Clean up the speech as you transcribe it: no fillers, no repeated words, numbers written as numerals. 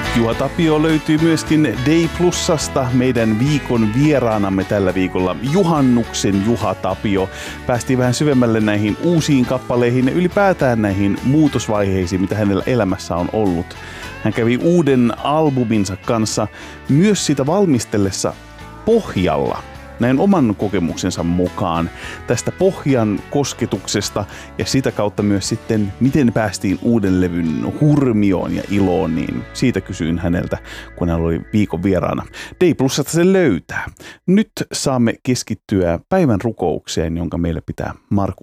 Juha Tapio löytyy myöskin Day Plusasta. Meidän viikon vieraanamme tällä viikolla Juhannuksen Juha Tapio. Päästiin vähän syvemmälle näihin uusiin kappaleihin ja ylipäätään näihin muutosvaiheisiin, mitä hänellä elämässä on ollut. Hän kävi uuden albuminsa kanssa myös sitä valmistellessa pohjalla. Näin oman kokemuksensa mukaan tästä pohjan kosketuksesta ja sitä kautta myös sitten, miten päästiin uuden levyn hurmioon ja iloon, niin siitä kysyin häneltä, kun hän oli viikon vieraana. Day Plusasta se löytää. Nyt saamme keskittyä päivän rukoukseen, jonka meille pitää Markus